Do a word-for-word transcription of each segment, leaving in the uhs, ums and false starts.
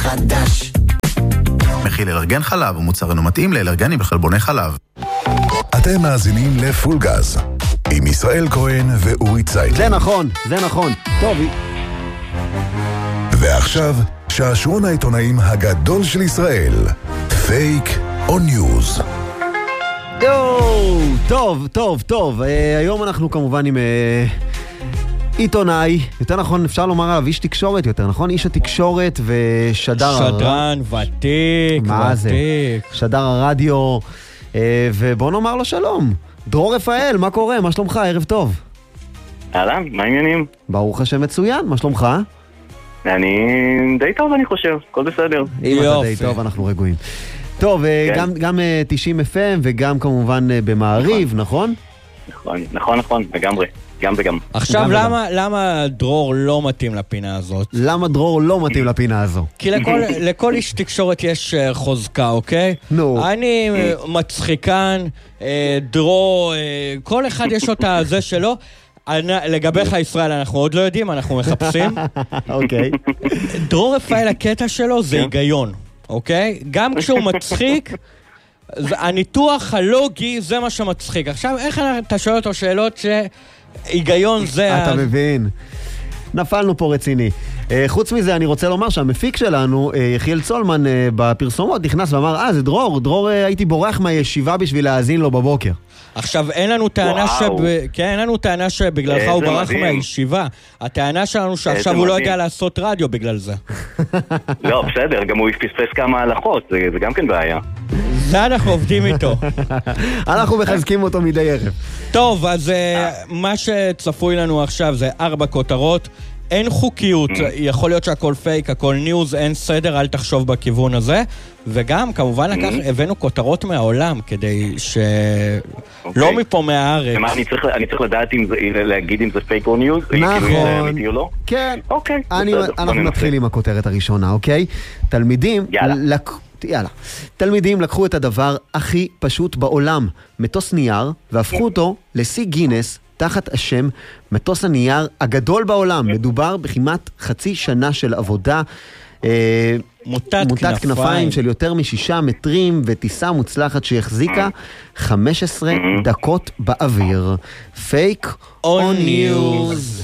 חדש. מכיל אלרגן חלב ומוצר אינו מתאים לאלרגנים בחלבוני חלב. אתם מאזינים לפול גז עם ישראל כהן ואורי צייטלין. זה נכון, זה נכון. טוב. ועכשיו, שעשועון העיתונאים הגדול של ישראל. פייק או ניוז. יואו, טוב, טוב, טוב. אה, היום אנחנו כמובן עם אה, עיתונאי, יותר נכון אפשר לומר עליו איש תקשורת יותר, נכון? איש התקשורת ושדר... שדרן, ותיק, מה ותיק. זה? שדר הרדיו, אה, ובוא נאמר לו שלום. דרור רפאל, מה קורה? מה שלומך? ערב טוב. אהלן, מה העניינים? ברוך השם מצוין, מה שלומך? אני די טוב, אני חושב, הכל בסדר. אם אתה די טוב, אנחנו רגועים. טוב, כן. גם, גם תשעים אף אם וגם כמובן במעריב, נכון? נכון, נכון, נכון, לגמרי, גם וגם. עכשיו, גם למה, למה דרור לא מתאים לפינה הזאת? למה דרור לא מתאים לפינה הזו? כי לכל, לכל איש תקשורת יש אה, חוזקה, אוקיי? נו. אני אה, מצחיקן, אה, דרור, אה, כל אחד יש אותה זה שלו. אני, לגביך ישראל אנחנו עוד לא יודעים, אנחנו מחפשים. אוקיי. דרור רפאל, הקטע שלו זה היגיון, אוקיי? גם כשהוא מצחיק, זה- הניתוח הלוגי זה מה שמצחיק. עכשיו, איך אתה שואל אותו שאלות שהיגיון זה... אתה ה- מבין. נפלנו פה רציני. אה, חוץ מזה, אני רוצה לומר שהמפיק שלנו, אה, יחיאל צולמן, אה, בפרסומות נכנס ואמר, אה, זה דרור, דרור אה, הייתי בורח מהישיבה בשביל להאזין לו בבוקר. עכשיו, אין לנו טענה וואו. שב... כן, אין לנו טענה שבגללך איזה הוא ברח מדהים. מהישיבה. הטענה שלנו שעכשיו איזה הוא לא מדהים. יודע לעשות רדיו בגלל זה. לא, בסדר, גם הוא פספס כמה הלכות, זה, זה גם כן בעיה. זה אנחנו עובדים איתו. אנחנו מחזקים אותו מדי ערב. טוב, אז אה, מה שצפוי לנו עכשיו זה ארבע כותרות. אין חוקיות, יכול להיות שהכל פייק, הכל ניוז, אין סדר, אל תחשוב בכיוון הזה. וגם, כמובן, לקח, הבאנו כותרות מהעולם, כדי ש... לא אוקיי. מפה מהארץ. ומה, אני צריך, אני צריך לדעת אם זה, להגיד אם זה פייק או ניוז? כאילו, אם זה נכון. אמיתי או לא? כן. אוקיי, אני, בסדר, בוא אנחנו ננסה. נתחיל עם הכותרת הראשונה, אוקיי? תלמידים... יאללה. לק... יאללה. תלמידים לקחו את הדבר הכי פשוט בעולם, מטוס נייר, והפכו אותו לשיא גינס, תחת השם מטוס הנייר הגדול בעולם. מדובר בכמעט חצי שנה של עבודה. אה, מוטת מוטת כנפיים. כנפיים של יותר משישה מטרים וטיסה מוצלחת שהחזיקה חמש עשרה דקות באוויר. פייק או ניוז?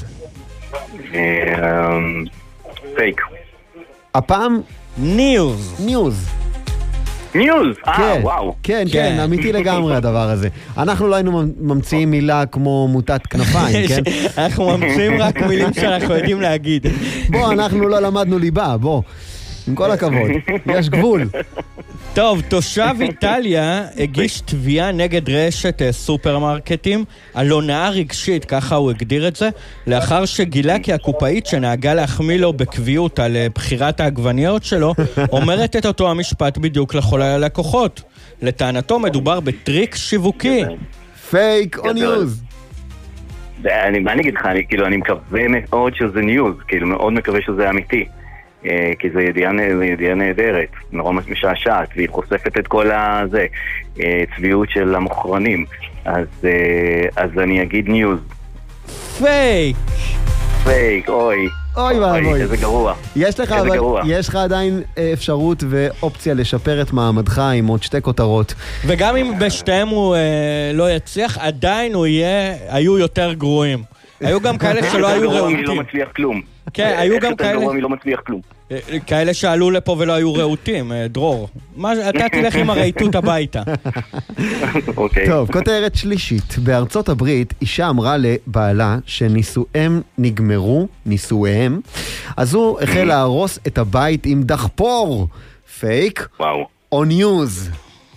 אה, פייק. הפעם ניוז. ניוז. ניוז! אה, כן, וואו. כן, כן. כן, אמיתי לגמרי הדבר הזה. אנחנו לא היינו ממציאים מילה כמו מוטת כנפיים, כן? אנחנו ממציאים רק מילים שאנחנו יודעים להגיד. בוא, אנחנו לא למדנו ליבה, בוא. עם כל הכבוד, יש גבול. טוב, תושב איטליה הגיש תביעה נגד רשת אה, סופרמרקטים על הונאה רגשית, ככה הוא הגדיר את זה, לאחר שגילה כי הקופאית שנהגה להחמיא לו בקביעות על אה, בחירת העגבניות שלו, אומרת את אותו המשפט בדיוק לכל הלקוחות. לטענתו מדובר בטריק שיווקי. פייק או גדול. ניוז? זה, אני, מה אני אגיד לך, אני, כאילו, אני מקווה מאוד שזה ניוז, כאילו, מאוד מקווה שזה אמיתי. אה, כי זה ידיעה, זה ידיעה נהדרת, נורא משעשעת, והיא חושפת את כל הזה, אה, צביעות של המוכרנים. אז, אה, אז אני אגיד ניוז. פייק! פייק, אוי. אוי ואבוי. איזה גרוע. יש לך, איזה אבל, גרוע. יש לך עדיין אה, אפשרות ואופציה לשפר את מעמדך עם עוד שתי כותרות. וגם אם בשתיהם הוא אה, לא יצליח, עדיין הוא יהיה, היו יותר גרועים. היו גם כאלה שלא היו גרוע, אני לא רהוטים. מצליח כלום. כן, היו איך גם יותר כאלה... גרוע, אני לא מצליח כלום. כאלה שעלו לפה ולא היו רהוטים, אה, דרור. מה, אתה תלך עם הרהיטות הביתה. אוקיי. טוב, כותרת שלישית. בארצות הברית אישה אמרה לבעלה שנישואיהם נגמרו, נישואיהם, אז הוא החל להרוס את הבית עם דחפור. פייק וואו. או ניוז?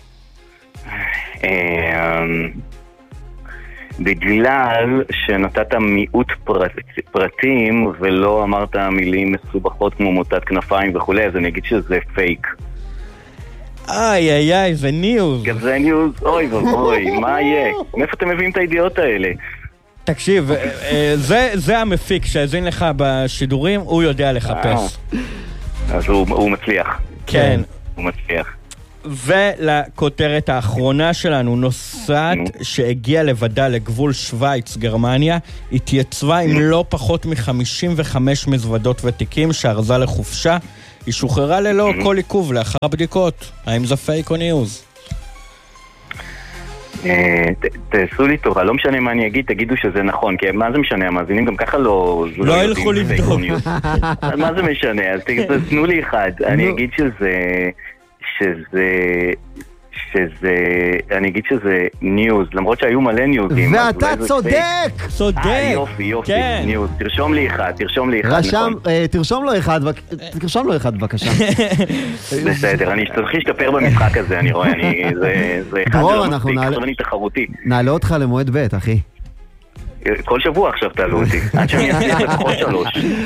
אה, בגלל שנתת מיעוט פרט, פרטים ולא אמרת מילים מסובכות כמו מוטת כנפיים וכולי, אז אני אגיד שזה פייק. איי איי איי, זה ניוז. גם זה ניוז, אוי ואוי, מה יהיה? מאיפה אתם מביאים את הידיעות האלה? תקשיב, אה, אה, זה, זה המפיק שהזין לך בשידורים, הוא יודע לחפש. אז הוא, הוא מצליח. כן. הוא מצליח. ולכותרת האחרונה שלנו, נוסעת שהגיעה לבדה לגבול שוויץ, גרמניה, התייצבה עם לא פחות מ-חמישים וחמש מזוודות ותיקים שארזה לחופשה, היא שוחררה ללא כל עיכוב לאחר הבדיקות. האם זה פייק או ניוז? תעשו לי טובה, לא משנה מה אני אגיד, תגידו שזה נכון, כי מה זה משנה, המאזינים גם ככה לא... לא ילכו לבדוק. מה זה משנה, אז תנו לי אחד, אני אגיד שזה... שזה... שזה... אני אגיד שזה ניוז, למרות שהיו מלא ניוזים. ואתה צודק! צודק! יופי, יופי, ניוז. תרשום לי אחד, תרשום לי אחד. רשם, תרשום לו אחד, תרשום לו אחד, בבקשה. בסדר, אני צריך להשתפר במשחק הזה, אני רואה, זה אחד לא מספיק, עכשיו אני תחרותי. נעלה אותך למועד ב', אחי. כל שבוע עכשיו תעלו אותי, עד שאני אצליח לפחות שלוש.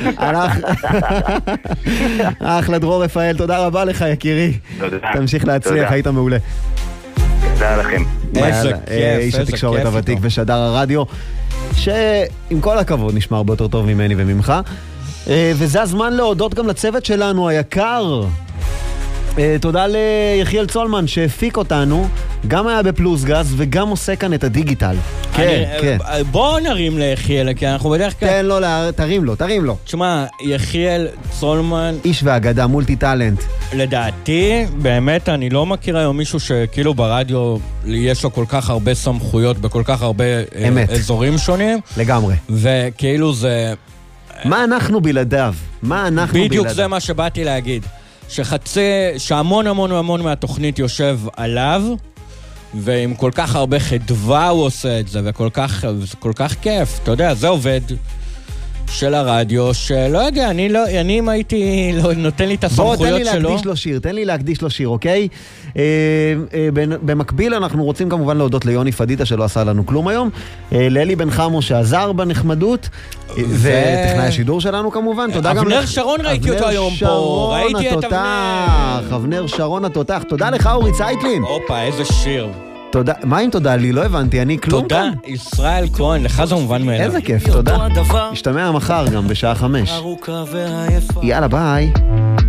אחלה דרור רפאל, תודה רבה לך יקירי. תודה. תמשיך להצליח, היית מעולה. תודה לכם. איזה כיף, איש התקשורת הוותיק ושדר הרדיו, שעם כל הכבוד נשמע הרבה יותר טוב ממני וממך. וזה הזמן להודות גם לצוות שלנו היקר. תודה ליחיאל צולמן שהפיק אותנו, גם היה בפלוס גז וגם עושה כאן את הדיגיטל. כן, כן. בואו נרים ליחיאל, כי אנחנו בדרך כלל... תן לו, תרים לו, תרים לו. תשמע, יחיאל צולמן... איש ואגדה, מולטי טלנט. לדעתי, באמת, אני לא מכיר היום מישהו שכאילו ברדיו יש לו כל כך הרבה סמכויות בכל כך הרבה אמת. אזורים שונים. לגמרי. וכאילו זה... מה אנחנו בלעדיו? מה אנחנו בלעדיו? בדיוק זה מה שבאתי להגיד. שחצי, שהמון המון המון מהתוכנית יושב עליו, ועם כל כך הרבה חדווה הוא עושה את זה, וכל כך, כל כך כיף. אתה יודע, זה עובד של הרדיו, שלא יודע, אני לא, אני אם הייתי, לא, נותן לי את הסמכויות שלו. בוא, תן לי להקדיש לו שיר, תן לי להקדיש לו שיר, אוקיי? אה, אה, במקביל אנחנו רוצים כמובן להודות ליוני פדיטה שלא עשה לנו כלום היום, אה, לאלי בן חמו שעזר בנחמדות, ו... וטכנאי השידור שלנו כמובן, תודה גם... אבנר שרון ראיתי אותו היום פה, ראיתי את אבנר. אבנר שרון התותח, תודה לך אורי צייטלין. אופה, איזה שיר. תודה, מה אם תודה לי? לא הבנתי, אני כלום תודה, כאן. ישראל כהן, לך זה מובן מאליו. איזה כיף, תודה. נשתמע מחר גם בשעה חמש. יאללה, ביי.